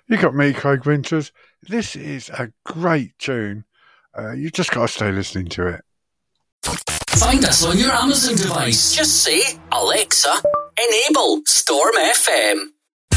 You got me, Craig Winters. This is a great tune. You just got to stay listening to it. Find us on your Amazon device. Just say, Alexa, enable Storm FM.